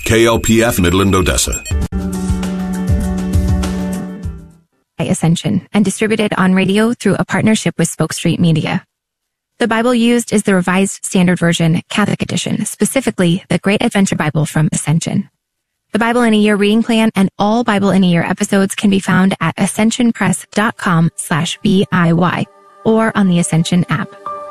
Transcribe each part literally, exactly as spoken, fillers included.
K L P F Midland, Odessa. Ascension and distributed on radio through a partnership with Spoke Street Media. The Bible used is the Revised Standard Version Catholic Edition, specifically the Great Adventure Bible from Ascension. The Bible in a Year reading plan and all Bible in a Year episodes can be found at ascensionpress.com slash BIY or on the Ascension app.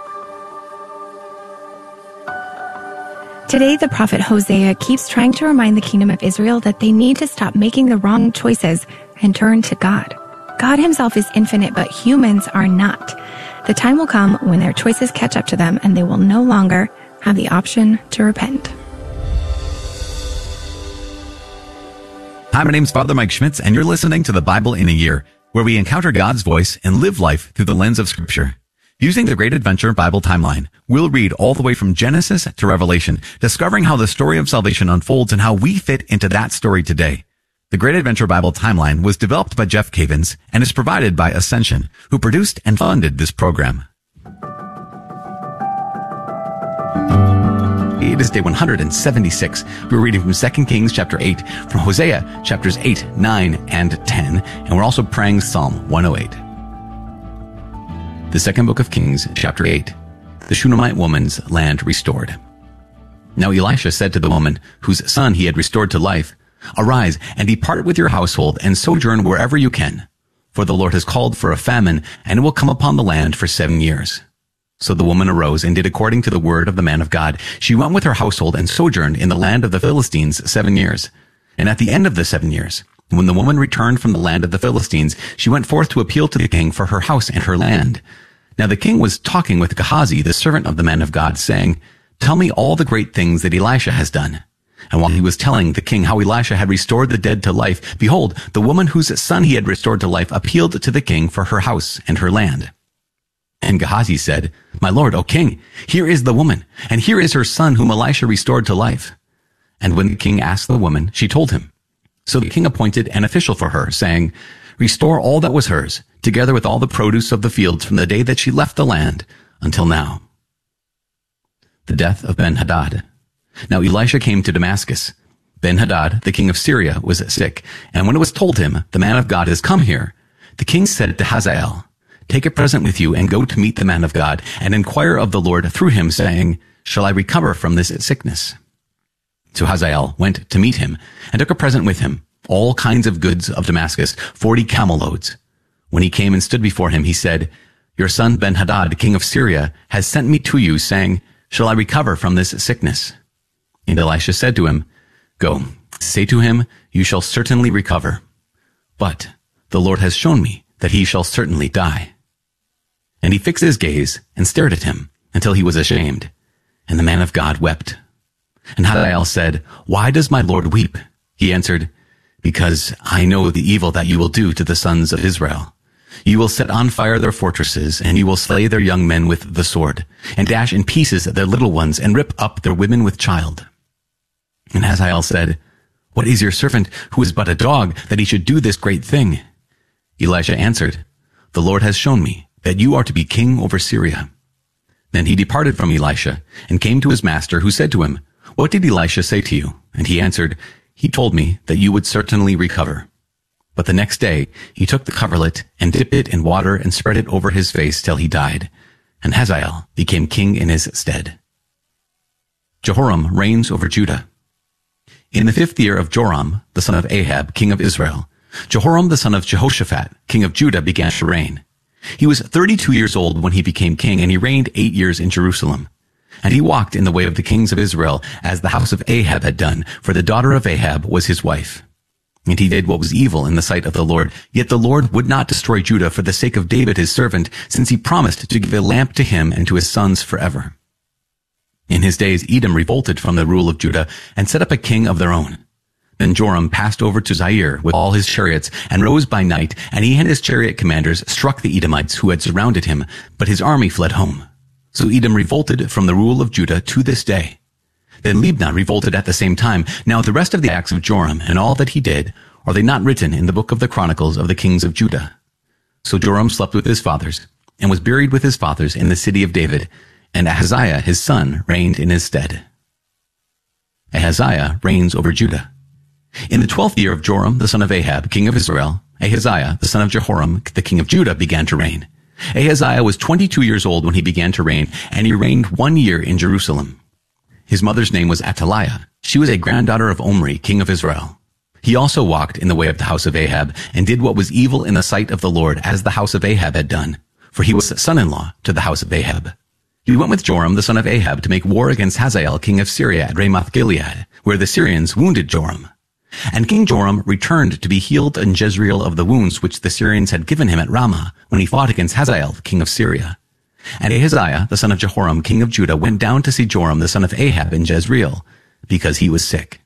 Today, the prophet Hosea keeps trying to remind the kingdom of Israel that they need to stop making the wrong choices and turn to God. God himself is infinite, but humans are not. The time will come when their choices catch up to them and they will no longer have the option to repent. Hi, my name's Father Mike Schmitz, and you're listening to the Bible in a Year, where we encounter God's voice and live life through the lens of Scripture. Using the Great Adventure Bible timeline, we'll read all the way from Genesis to Revelation, discovering how the story of salvation unfolds and how we fit into that story today. The Great Adventure Bible timeline was developed by Jeff Cavins and is provided by Ascension, who produced and funded this program. It is day one hundred seventy-six. We're reading from Second Kings chapter eight, from Hosea chapters eight, nine, and ten, and we're also praying Psalm one oh eight. The second book of Kings, chapter eight, the Shunammite woman's land restored. Now Elisha said to the woman, whose son he had restored to life, "Arise and depart with your household and sojourn wherever you can, for the Lord has called for a famine, and it will come upon the land for seven years." So the woman arose and did according to the word of the man of God. She went with her household and sojourned in the land of the Philistines seven years. And at the end of the seven years, when the woman returned from the land of the Philistines, she went forth to appeal to the king for her house and her land. Now the king was talking with Gehazi, the servant of the man of God, saying, "Tell me all the great things that Elisha has done." And while he was telling the king how Elisha had restored the dead to life, behold, the woman whose son he had restored to life appealed to the king for her house and her land. And Gehazi said, "My lord, O king, here is the woman, and here is her son whom Elisha restored to life." And when the king asked the woman, she told him. So the king appointed an official for her, saying, "Restore all that was hers, together with all the produce of the fields from the day that she left the land until now." The death of Ben-Hadad. Now Elisha came to Damascus. Ben-Hadad, the king of Syria, was sick, and when it was told him, "The man of God has come here," the king said to Hazael, "Take a present with you and go to meet the man of God, and inquire of the Lord through him, saying, 'Shall I recover from this sickness?'" So Hazael went to meet him, and took a present with him, all kinds of goods of Damascus, forty camel loads. When he came and stood before him, he said, "Your son Ben-Hadad, king of Syria, has sent me to you, saying, 'Shall I recover from this sickness?'" And Elisha said to him, "Go, say to him, you shall certainly recover. But the Lord has shown me that he shall certainly die." And he fixed his gaze and stared at him until he was ashamed. And the man of God wept. And Hazael said, "Why does my Lord weep?" He answered, "Because I know the evil that you will do to the sons of Israel. You will set on fire their fortresses, and you will slay their young men with the sword, and dash in pieces their little ones, and rip up their women with child." And Hazael said, "What is your servant, who is but a dog, that he should do this great thing?" Elisha answered, "The Lord has shown me that you are to be king over Syria." Then he departed from Elisha, and came to his master, who said to him, "What did Elisha say to you?" And he answered, "He told me that you would certainly recover." But the next day he took the coverlet, and dipped it in water, and spread it over his face till he died. And Hazael became king in his stead. Jehoram reigns over Judah. In the fifth year of Joram, the son of Ahab, king of Israel, Jehoram the son of Jehoshaphat, king of Judah, began to reign. He was thirty-two years old when he became king, and he reigned eight years in Jerusalem. And he walked in the way of the kings of Israel, as the house of Ahab had done, for the daughter of Ahab was his wife. And he did what was evil in the sight of the Lord. Yet the Lord would not destroy Judah for the sake of David his servant, since he promised to give a lamp to him and to his sons forever. In his days Edom revolted from the rule of Judah, and set up a king of their own. Then Joram passed over to Zair with all his chariots, and rose by night, and he and his chariot commanders struck the Edomites who had surrounded him, but his army fled home. So Edom revolted from the rule of Judah to this day. Then Libnah revolted at the same time. Now the rest of the acts of Joram, and all that he did, are they not written in the book of the Chronicles of the kings of Judah? So Joram slept with his fathers, and was buried with his fathers in the city of David, and Ahaziah his son reigned in his stead. Ahaziah reigns over Judah. In the twelfth year of Joram, the son of Ahab, king of Israel, Ahaziah, the son of Jehoram, the king of Judah, began to reign. Ahaziah was twenty-two years old when he began to reign, and he reigned one year in Jerusalem. His mother's name was Athaliah. She was a granddaughter of Omri, king of Israel. He also walked in the way of the house of Ahab, and did what was evil in the sight of the Lord, as the house of Ahab had done, for he was son-in-law to the house of Ahab. He went with Joram, the son of Ahab, to make war against Hazael, king of Syria, at Ramoth Gilead, where the Syrians wounded Joram. And King Joram returned to be healed in Jezreel of the wounds which the Syrians had given him at Ramah, when he fought against Hazael, king of Syria. And Ahaziah, the son of Jehoram, king of Judah, went down to see Joram, the son of Ahab, in Jezreel, because he was sick.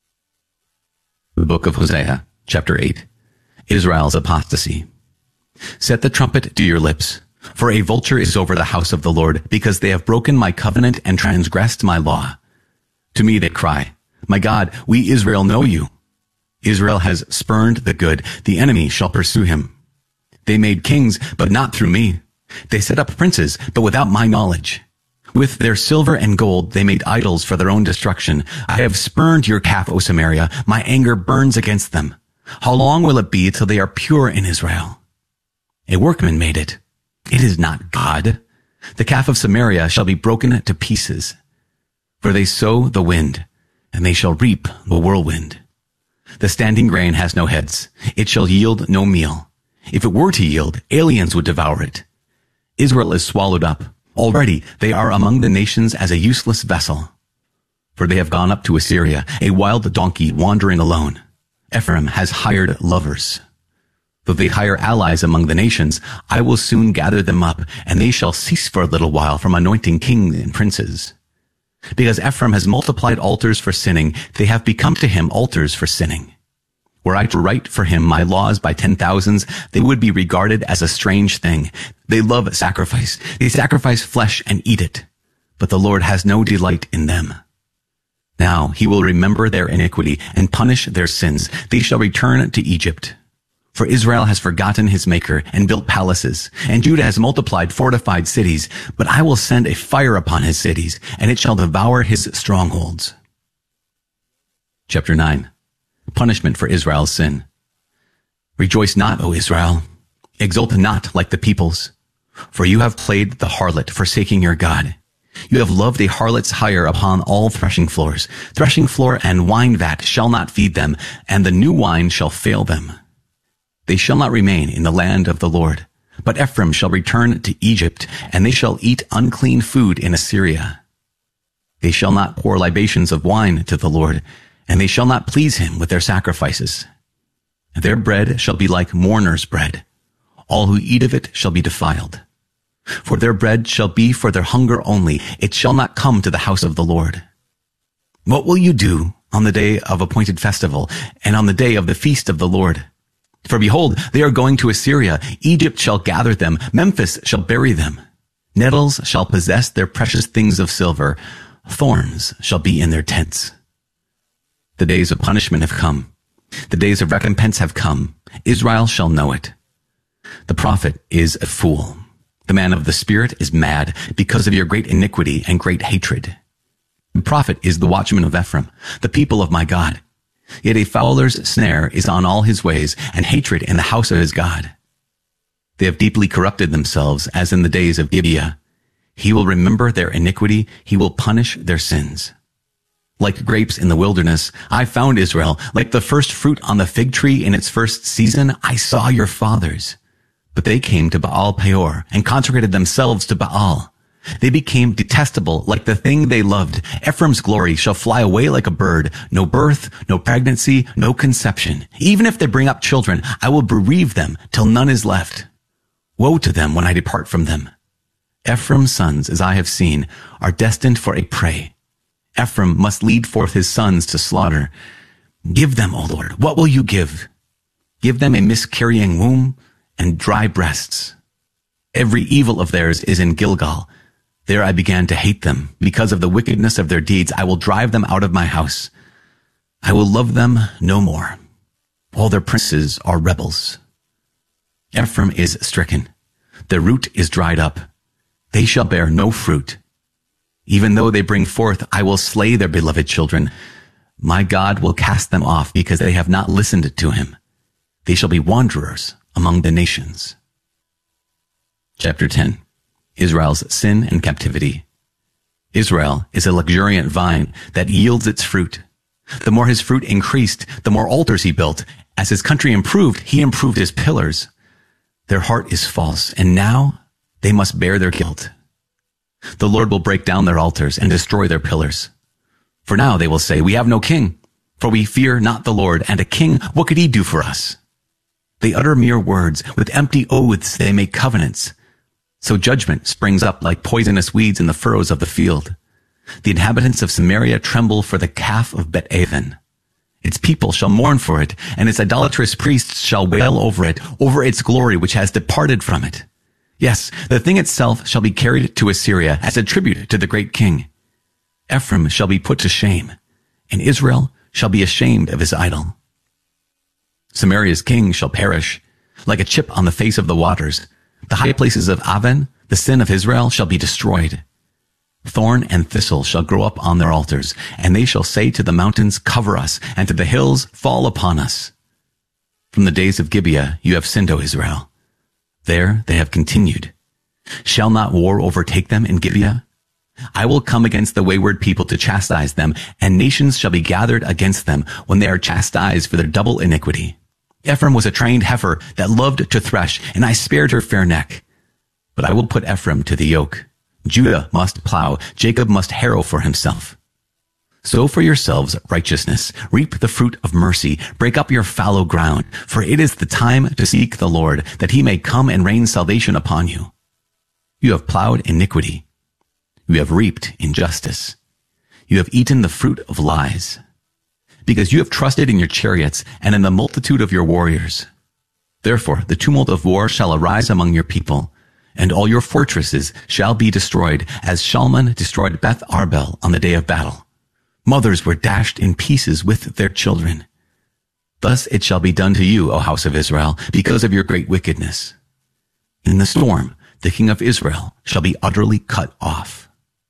The book of Hosea, chapter eight. Israel's apostasy. Set the trumpet to your lips, for a vulture is over the house of the Lord, because they have broken my covenant and transgressed my law. To me they cry, my God, we Israel know you. Israel has spurned the good. The enemy shall pursue him. They made kings, but not through me. They set up princes, but without my knowledge. With their silver and gold they made idols for their own destruction. I have spurned your calf, O Samaria. My anger burns against them. How long will it be till they are pure in Israel? A workman made it. It is not God. The calf of Samaria shall be broken to pieces. For they sow the wind, and they shall reap the whirlwind. The standing grain has no heads. It shall yield no meal. If it were to yield, aliens would devour it. Israel is swallowed up. Already they are among the nations as a useless vessel. For they have gone up to Assyria, a wild donkey wandering alone. Ephraim has hired lovers. Though they hire allies among the nations, I will soon gather them up, and they shall cease for a little while from anointing kings and princes. Because Ephraim has multiplied altars for sinning, they have become to him altars for sinning. Were I to write for him my laws by ten thousands, they would be regarded as a strange thing. They love sacrifice. They sacrifice flesh and eat it. But the Lord has no delight in them. Now he will remember their iniquity and punish their sins. They shall return to Egypt. For Israel has forgotten his maker and built palaces, and Judah has multiplied fortified cities. But I will send a fire upon his cities, and it shall devour his strongholds. Chapter nine. Punishment for Israel's sin. Rejoice not, O Israel. Exult not like the peoples. For you have played the harlot, forsaking your God. You have loved a harlot's hire upon all threshing floors. Threshing floor and wine vat shall not feed them, and the new wine shall fail them. They shall not remain in the land of the Lord. But Ephraim shall return to Egypt, and they shall eat unclean food in Assyria. They shall not pour libations of wine to the Lord, and they shall not please him with their sacrifices. Their bread shall be like mourners' bread. All who eat of it shall be defiled. For their bread shall be for their hunger only. It shall not come to the house of the Lord. What will you do on the day of appointed festival, and on the day of the feast of the Lord? For behold, they are going to Assyria. Egypt shall gather them. Memphis shall bury them. Nettles shall possess their precious things of silver. Thorns shall be in their tents. The days of punishment have come. The days of recompense have come. Israel shall know it. The prophet is a fool. The man of the spirit is mad because of your great iniquity and great hatred. The prophet is the watchman of Ephraim, the people of my God. Yet a fowler's snare is on all his ways, and hatred in the house of his God. They have deeply corrupted themselves, as in the days of Gibeah. He will remember their iniquity. He will punish their sins. Like grapes in the wilderness, I found Israel. Like the first fruit on the fig tree in its first season, I saw your fathers. But they came to Baal Peor and consecrated themselves to Baal. They became detestable like the thing they loved. Ephraim's glory shall fly away like a bird. No birth, no pregnancy, no conception. Even if they bring up children, I will bereave them till none is left. Woe to them when I depart from them. Ephraim's sons, as I have seen, are destined for a prey. Ephraim must lead forth his sons to slaughter. Give them, O Lord, what will you give? Give them a miscarrying womb and dry breasts. Every evil of theirs is in Gilgal. There I began to hate them. Because of the wickedness of their deeds, I will drive them out of my house. I will love them no more. All their princes are rebels. Ephraim is stricken. Their root is dried up. They shall bear no fruit. Even though they bring forth, I will slay their beloved children. My God will cast them off because they have not listened to him. They shall be wanderers among the nations. Chapter ten. Israel's sin and captivity. Israel is a luxuriant vine that yields its fruit. The more his fruit increased, the more altars he built. As his country improved, he improved his pillars. Their heart is false, and now they must bear their guilt. The Lord will break down their altars and destroy their pillars. For now they will say, we have no king, for we fear not the Lord, and a king, what could he do for us? They utter mere words. With empty oaths they make covenants. So judgment springs up like poisonous weeds in the furrows of the field. The inhabitants of Samaria tremble for the calf of Bet-Aven. Its people shall mourn for it, and its idolatrous priests shall wail over it, over its glory which has departed from it. Yes, the thing itself shall be carried to Assyria as a tribute to the great king. Ephraim shall be put to shame, and Israel shall be ashamed of his idol. Samaria's king shall perish, like a chip on the face of the waters. The high places of Aven, the sin of Israel, shall be destroyed. Thorn and thistle shall grow up on their altars, and they shall say to the mountains, cover us, and to the hills, fall upon us. From the days of Gibeah you have sinned, O Israel. There they have continued. Shall not war overtake them in Gibeah? I will come against the wayward people to chastise them, and nations shall be gathered against them when they are chastised for their double iniquity. Ephraim was a trained heifer that loved to thresh, and I spared her fair neck. But I will put Ephraim to the yoke. Judah must plow, Jacob must harrow for himself. Sow for yourselves righteousness, reap the fruit of mercy, break up your fallow ground, for it is the time to seek the Lord, that he may come and rain salvation upon you. You have plowed iniquity. You have reaped injustice. You have eaten the fruit of lies, because you have trusted in your chariots and in the multitude of your warriors. Therefore, the tumult of war shall arise among your people, and all your fortresses shall be destroyed, as Shalman destroyed Beth Arbel on the day of battle. Mothers were dashed in pieces with their children. Thus it shall be done to you, O house of Israel, because of your great wickedness. In the storm, the king of Israel shall be utterly cut off.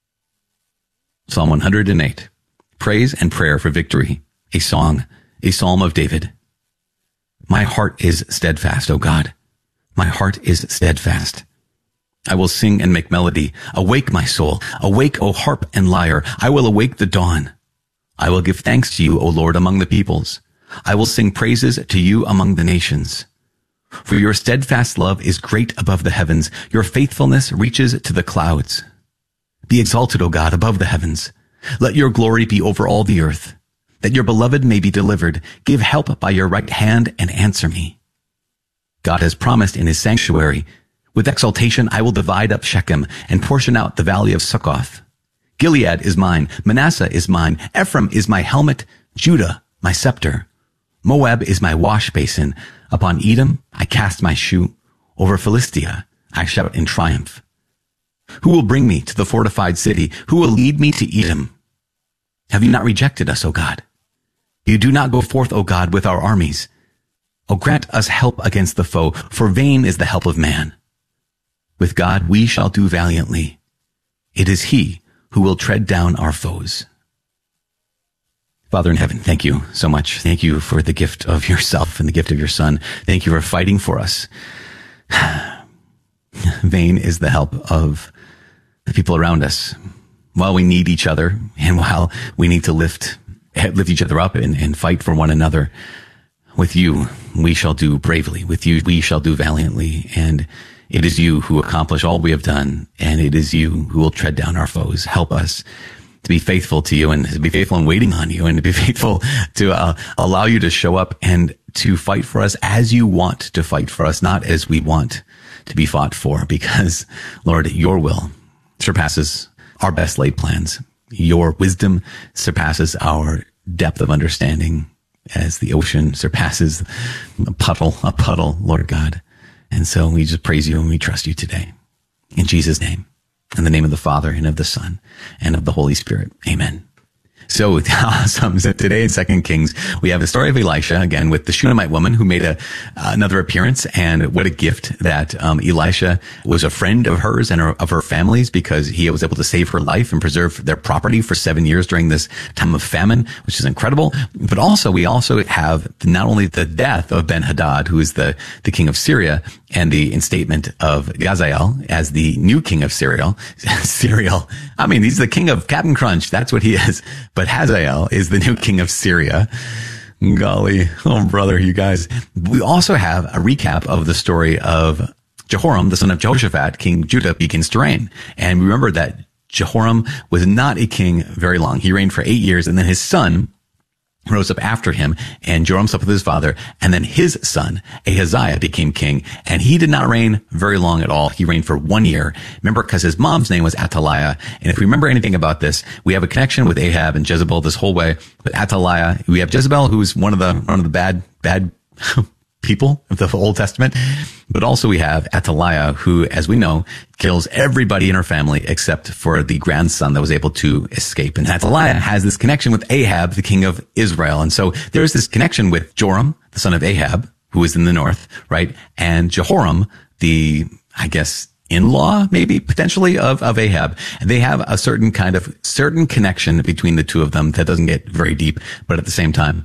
Psalm one hundred eight. Praise and prayer for victory. A song, a psalm of David. My heart is steadfast, O God. My heart is steadfast. I will sing and make melody. Awake, my soul. Awake, O harp and lyre. I will awake the dawn. I will give thanks to you, O Lord, among the peoples. I will sing praises to you among the nations. For your steadfast love is great above the heavens. Your faithfulness reaches to the clouds. Be exalted, O God, above the heavens. Let your glory be over all the earth. That your beloved may be delivered. Give help by your right hand and answer me. God has promised in his sanctuary, with exaltation I will divide up Shechem and portion out the valley of Succoth. Gilead is mine, Manasseh is mine, Ephraim is my helmet, Judah my scepter. Moab is my wash basin. Upon Edom I cast my shoe. Over Philistia I shout in triumph. Who will bring me to the fortified city? Who will lead me to Edom? Have you not rejected us, O God? You do not go forth, O God, with our armies. O grant us help against the foe, for vain is the help of man. With God we shall do valiantly. It is he who will tread down our foes. Father in heaven, thank you so much. Thank you for the gift of yourself and the gift of your Son. Thank you for fighting for us. Vain is the help of the people around us. While we need each other, and while we need to lift lift each other up and, and fight for one another, with you we shall do bravely. With you we shall do valiantly. And it is you who accomplish all we have done, and it is you who will tread down our foes. Help us to be faithful to you, and to be faithful in waiting on you, and to be faithful to uh, allow you to show up and to fight for us as you want to fight for us, not as we want to be fought for, because, Lord, your will surpasses our best laid plans. Your wisdom surpasses our depth of understanding, as the ocean surpasses a puddle, a puddle, Lord God. And so we just praise you and we trust you today. In Jesus' name, in the name of the Father and of the Son and of the Holy Spirit. Amen. So awesome. So today in Second Kings, we have the story of Elisha, again, with the Shunammite woman who made a uh, another appearance. And what a gift that um, Elisha was a friend of hers and her, of her family's, because he was able to save her life and preserve their property for seven years during this time of famine, which is incredible. But also, we also have not only the death of Ben-Hadad, who is the, the king of Syria, and the instatement of Hazael as the new king of Syria. Syria. I mean, he's the king of Captain Crunch. That's what he is. But Hazael is the new king of Syria. Golly. Oh, brother, you guys. We also have a recap of the story of Jehoram, the son of Jehoshaphat, king of Judah, begins to reign. And remember that Jehoram was not a king very long. He reigned for eight years, and then his son rose up after him, and Joram slept with his father, and then his son, Ahaziah, became king, and he did not reign very long at all. He reigned for one year. Remember, because his mom's name was Athaliah, and if we remember anything about this, we have a connection with Ahab and Jezebel this whole way. With Athaliah, we have Jezebel, who's one of the, one of the bad, bad people of the Old Testament, but also we have Athaliah, who, as we know, kills everybody in her family except for the grandson that was able to escape. And Athaliah has this connection with Ahab, the king of Israel. And so there's this connection with Joram, the son of Ahab, who is in the north, right? And Jehoram, the, I guess, in-law, maybe, potentially, of, of Ahab. And they have a certain kind of, certain connection between the two of them that doesn't get very deep, but at the same time,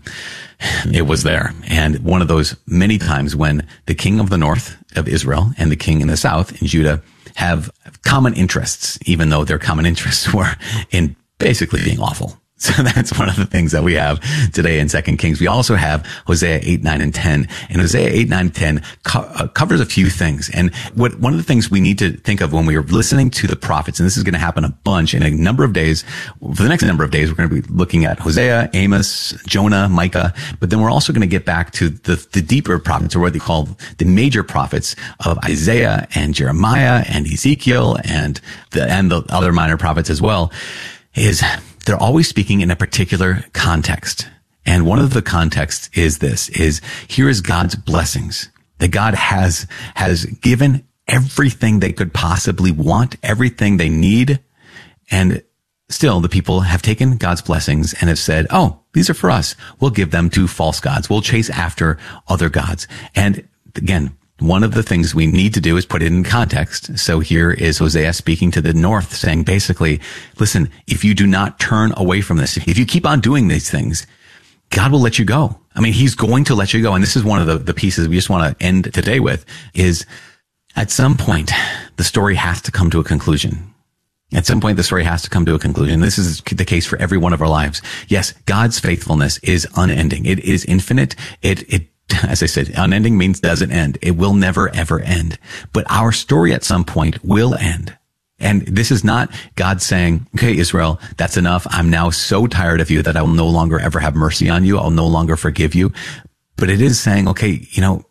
it was there. And one of those many times when the king of the north of Israel and the king in the south in Judah have common interests, even though their common interests were in basically being awful. So that's one of the things that we have today in Second Kings. We also have Hosea eight, nine, and ten. And Hosea eight, nine, and ten co- uh, covers a few things. And what one of the things we need to think of when we are listening to the prophets, and this is going to happen a bunch in a number of days, for the next number of days, we're going to be looking at Hosea, Amos, Jonah, Micah, but then we're also going to get back to the, the deeper prophets, or what they call the major prophets of Isaiah and Jeremiah and Ezekiel and the, and the other minor prophets as well, is they're always speaking in a particular context. And one of the contexts is this, is here is God's blessings, that God has, has given everything they could possibly want, everything they need. And still the people have taken God's blessings and have said, oh, these are for us. We'll give them to false gods. We'll chase after other gods. And again, one of the things we need to do is put it in context. So here is Hosea speaking to the north, saying basically, listen, if you do not turn away from this, if you keep on doing these things, God will let you go. I mean, he's going to let you go. And this is one of the, the pieces we just want to end today with, is at some point, the story has to come to a conclusion. At some point, the story has to come to a conclusion. This is the case for every one of our lives. Yes, God's faithfulness is unending. It is infinite. It, it, As I said, unending means doesn't end. It will never, ever end. But our story at some point will end. And this is not God saying, okay, Israel, that's enough. I'm now so tired of you that I will no longer ever have mercy on you. I'll no longer forgive you. But it is saying, okay, you know,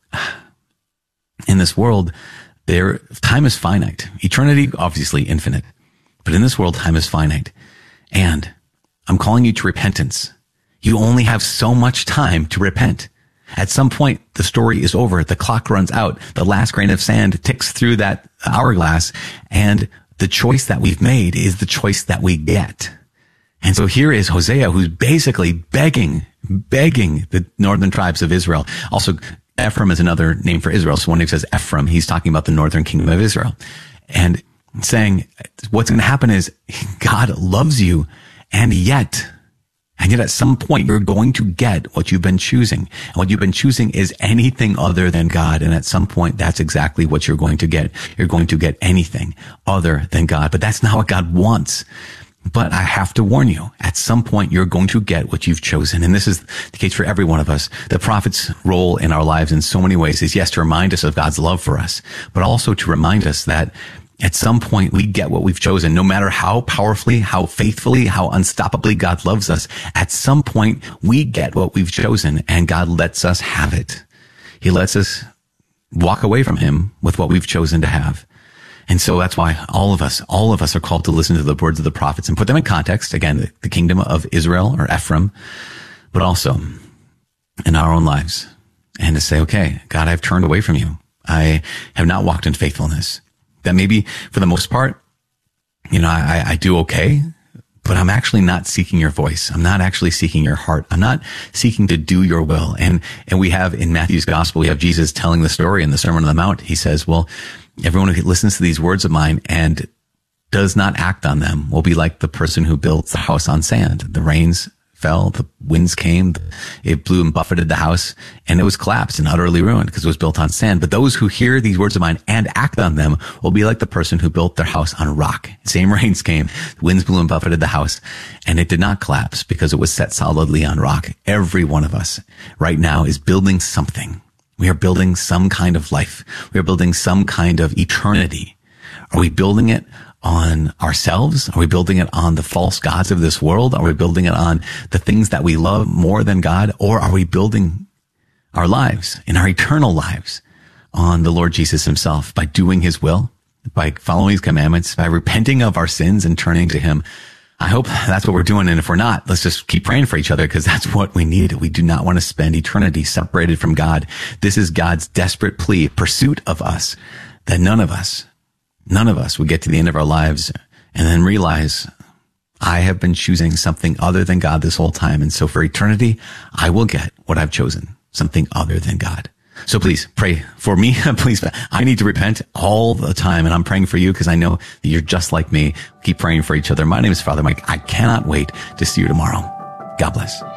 in this world, there, time is finite. Eternity, obviously infinite. But in this world, time is finite. And I'm calling you to repentance. You only have so much time to repent. At some point, the story is over. The clock runs out. The last grain of sand ticks through that hourglass. And the choice that we've made is the choice that we get. And so here is Hosea, who's basically begging, begging the northern tribes of Israel. Also, Ephraim is another name for Israel. So when he says Ephraim, he's talking about the northern kingdom of Israel. And saying, what's going to happen is God loves you, and yet... And yet at some point, you're going to get what you've been choosing. And what you've been choosing is anything other than God. And at some point, that's exactly what you're going to get. You're going to get anything other than God. But that's not what God wants. But I have to warn you, at some point, you're going to get what you've chosen. And this is the case for every one of us. The prophet's role in our lives in so many ways is, yes, to remind us of God's love for us, but also to remind us that at some point, we get what we've chosen. No matter how powerfully, how faithfully, how unstoppably God loves us, at some point, we get what we've chosen, and God lets us have it. He lets us walk away from him with what we've chosen to have. And so that's why all of us, all of us are called to listen to the words of the prophets and put them in context. Again, the, the kingdom of Israel or Ephraim, but also in our own lives, and to say, okay, God, I've turned away from you. I have not walked in faithfulness. That maybe for the most part, you know, I, I do okay, but I'm actually not seeking your voice. I'm not actually seeking your heart. I'm not seeking to do your will. And, and we have in Matthew's gospel, we have Jesus telling the story in the Sermon on the Mount. He says, well, everyone who listens to these words of mine and does not act on them will be like the person who builds the house on sand. The rains fell, the winds came, it blew and buffeted the house, and it was collapsed and utterly ruined because it was built on sand. But those who hear these words of mine and act on them will be like the person who built their house on rock. Same rains came, the winds blew and buffeted the house, and it did not collapse because it was set solidly on rock. Every one of us right now is building something. We are building some kind of life. We are building some kind of eternity. Are we building it on ourselves? Are we building it on the false gods of this world? Are we building it on the things that we love more than God? Or are we building our lives and our eternal lives on the Lord Jesus himself by doing his will, by following his commandments, by repenting of our sins and turning to him? I hope that's what we're doing. And if we're not, let's just keep praying for each other because that's what we need. We do not want to spend eternity separated from God. This is God's desperate plea, pursuit of us, that none of us None of us would get to the end of our lives and then realize I have been choosing something other than God this whole time. And so for eternity, I will get what I've chosen, something other than God. So please pray for me. Please, I need to repent all the time. And I'm praying for you because I know that you're just like me. Keep praying for each other. My name is Father Mike. I cannot wait to see you tomorrow. God bless.